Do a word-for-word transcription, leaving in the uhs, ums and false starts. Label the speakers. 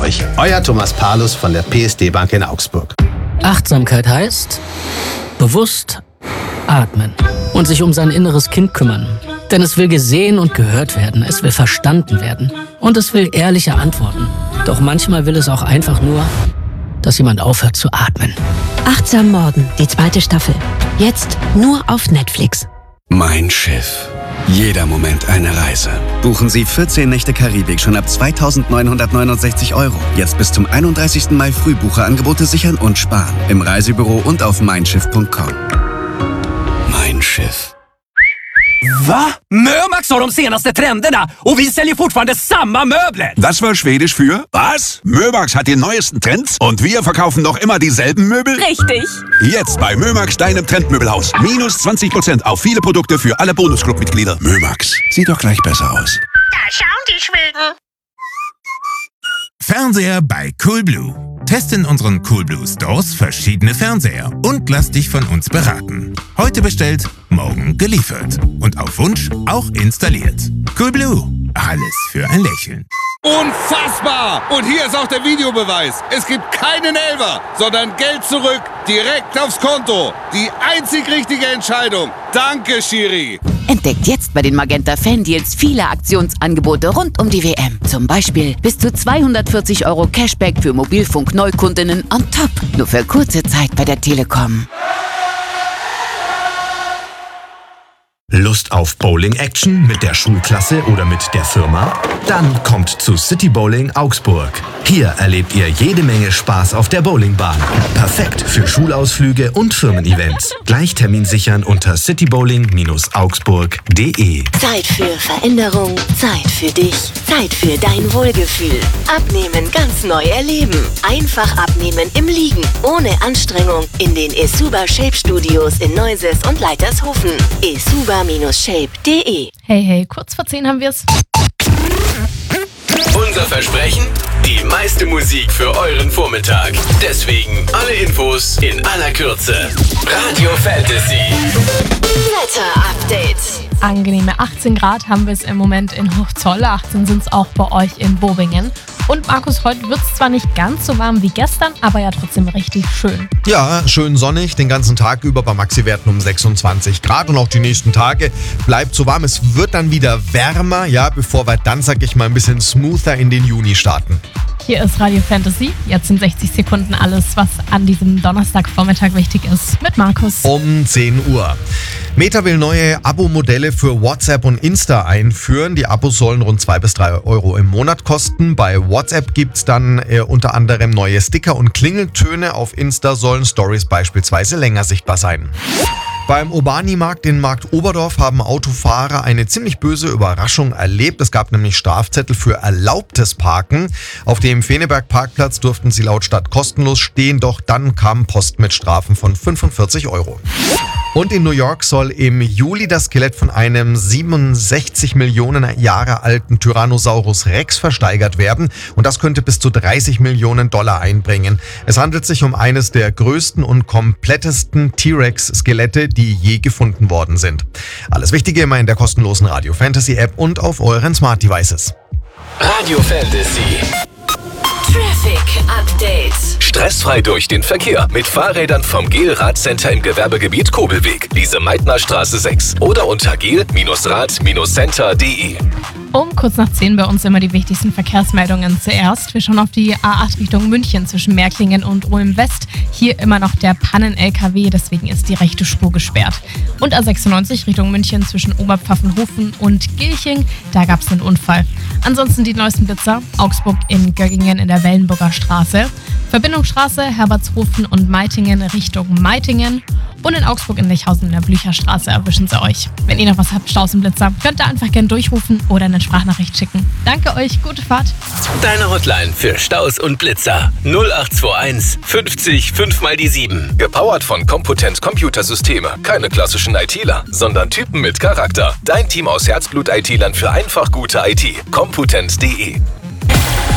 Speaker 1: euch. Euer Thomas Paulus von der P S D Bank in Augsburg.
Speaker 2: Achtsamkeit heißt bewusst atmen und sich um sein inneres Kind kümmern. Denn es will gesehen und gehört werden, es will verstanden werden und es will ehrliche Antworten. Doch manchmal will es auch einfach nur, dass jemand aufhört zu atmen.
Speaker 3: Achtsam Morden, die zweite Staffel. Jetzt nur auf Netflix.
Speaker 4: Mein Schiff. Jeder Moment eine Reise. Buchen Sie vierzehn Nächte Karibik schon ab zweitausendneunhundertneunundsechzig Euro. Jetzt bis zum einunddreißigsten Mai Frühbucherangebote sichern und sparen. Im Reisebüro und auf mein schiff punkt com. Mein Schiff.
Speaker 5: Va? Mömax har de senaste trenderna och vi säljer fortfarande samma möbler.
Speaker 6: Das war Schwedisch für was? Mömax hat die neuesten Trends und wir verkaufen noch immer dieselben Möbel?
Speaker 7: Richtig.
Speaker 6: Jetzt bei Mömax, deinem Trendmöbelhaus. Minus zwanzig Prozent auf viele Produkte für alle Bonusclub-Mitglieder. Mömax, sieht doch gleich besser aus.
Speaker 7: Da schauen die Schweden.
Speaker 8: Fernseher bei Coolblue. Teste in unseren Coolblue Stores verschiedene Fernseher und lass dich von uns beraten. Heute bestellt, morgen geliefert. Und auf Wunsch auch installiert. Coolblue. Alles für ein Lächeln.
Speaker 9: Unfassbar! Und hier ist auch der Videobeweis. Es gibt keinen Elfer, sondern Geld zurück, direkt aufs Konto. Die einzig richtige Entscheidung. Danke, Schiri.
Speaker 10: Entdeckt jetzt bei den Magenta Fan-Deals viele Aktionsangebote rund um die W M. Zum Beispiel bis zu zweihundertvierzig Euro Cashback für Mobilfunk-Neukundinnen on top. Nur für kurze Zeit bei der Telekom.
Speaker 11: Lust auf Bowling-Action mit der Schulklasse oder mit der Firma? Dann kommt zu City Bowling Augsburg. Hier erlebt ihr jede Menge Spaß auf der Bowlingbahn. Perfekt für Schulausflüge und Firmen-Events. Gleich Termin sichern unter citybowling Bindestrich augsburg punkt de.
Speaker 12: Zeit für Veränderung, Zeit für dich, Zeit für dein Wohlgefühl. Abnehmen ganz neu erleben. Einfach abnehmen im Liegen, ohne Anstrengung. In den Esuba Shape Studios in Neuses und Leitershofen. esuba Bindestrich shape punkt de.
Speaker 13: Hey, hey, kurz vor zehn haben wir's.
Speaker 14: Unser Versprechen? Die meiste Musik für euren Vormittag. Deswegen alle Infos in aller Kürze. Radio Fantasy.
Speaker 12: Wetter-Update.
Speaker 13: Angenehme achtzehn Grad haben wir es im Moment in Hochzoll. achtzehn sind es auch bei euch in Bobingen. Und Markus, heute wird es zwar nicht ganz so warm wie gestern, aber ja trotzdem richtig schön.
Speaker 15: Ja, schön sonnig, den ganzen Tag über bei Maxi-Werten um sechsundzwanzig Grad und auch die nächsten Tage bleibt so warm. Es wird dann wieder wärmer, ja, bevor wir dann, sag ich mal, ein bisschen smoother in den Juni starten.
Speaker 13: Hier ist Radio Fantasy. Jetzt in sechzig Sekunden alles, was an diesem Donnerstagvormittag wichtig ist. Mit Markus.
Speaker 15: Um zehn Uhr. Meta will neue Abo-Modelle für WhatsApp und Insta einführen. Die Abos sollen rund zwei bis drei Euro im Monat kosten. Bei WhatsApp gibt es dann äh, unter anderem neue Sticker und Klingeltöne. Auf Insta sollen Stories beispielsweise länger sichtbar sein. Beim Urbani-Markt in Markt Oberdorf haben Autofahrer eine ziemlich böse Überraschung erlebt. Es gab nämlich Strafzettel für erlaubtes Parken. Auf dem Feneberg-Parkplatz durften sie laut Stadt kostenlos stehen, doch dann kam Post mit Strafen von fünfundvierzig Euro. Und in New York soll im Juli das Skelett von einem siebenundsechzig Millionen Jahre alten Tyrannosaurus Rex versteigert werden. Und das könnte bis zu dreißig Millionen Dollar einbringen. Es handelt sich um eines der größten und komplettesten T-Rex-Skelette, die je gefunden worden sind. Alles Wichtige immer in der kostenlosen Radio Fantasy App und auf euren Smart Devices.
Speaker 14: Radio Fantasy.
Speaker 12: Traffic Update.
Speaker 14: Stressfrei durch den Verkehr mit Fahrrädern vom Gel-Rad-Center im Gewerbegebiet Kobelweg, Lise Meitner Straße sechs oder unter gel Rad Center punkt de.
Speaker 13: Um kurz nach zehn bei uns immer die wichtigsten Verkehrsmeldungen. Zuerst, wir schauen auf die A acht Richtung München zwischen Märklingen und Ulm West. Hier immer noch der Pannen-L K W, deswegen ist die rechte Spur gesperrt. Und A sechsundneunzig Richtung München zwischen Oberpfaffenhofen und Gilching, da gab es einen Unfall. Ansonsten die neuesten Blitzer, Augsburg in Göggingen in der Wellenburger Straße, Verbindungsstraße Herbertshofen und Meitingen Richtung Meitingen und in Augsburg in Lechhausen in der Blücherstraße erwischen sie euch. Wenn ihr noch was habt, Staus und Blitzer, könnt ihr einfach gerne durchrufen oder eine Sprachnachricht schicken. Danke euch, gute Fahrt.
Speaker 14: Deine Hotline für Staus und Blitzer null acht zwei eins fünfzig fünf mal die sieben. Gepowert von Computent Computersysteme. Keine klassischen ITler, sondern Typen mit Charakter. Dein Team aus Herzblut-I T-Lern für einfach gute I T. Computent punkt de.